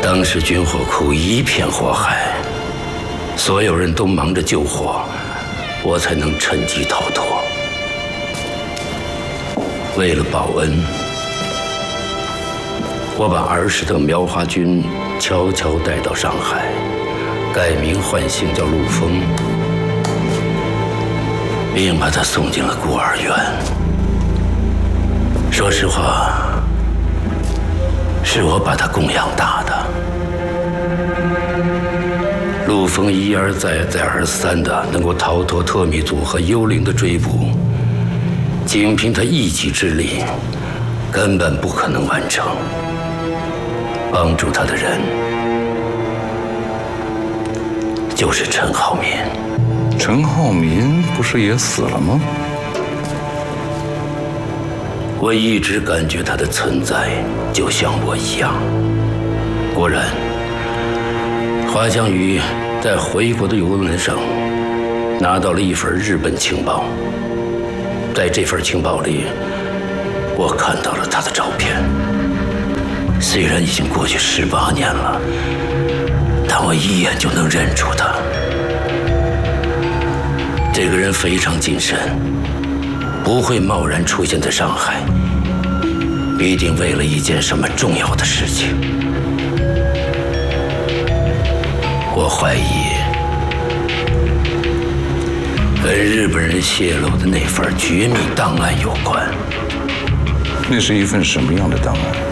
当时军火库一片火海，所有人都忙着救火，我才能趁机逃脱。为了报恩，我把儿时的苗华军悄悄带到上海，改名换姓叫陆丰，并把他送进了孤儿院。说实话，是我把他供养大的。陆丰一而再、再而三的能够逃脱特米族和幽灵的追捕，仅凭他一己之力，根本不可能完成。帮助他的人就是陈浩民。 陈浩民不是也死了吗？ 我一直感觉他的存在就像我一样。果然，华强宇在回国的游轮上拿到了一份日本情报，在这份情报里，我看到了他的照片。虽然已经过去18年了，但我一眼就能认出他。这个人非常谨慎，不会贸然出现在上海，必定为了一件什么重要的事情。我怀疑，跟日本人泄露的那份绝密档案有关。 那是一份什么样的档案？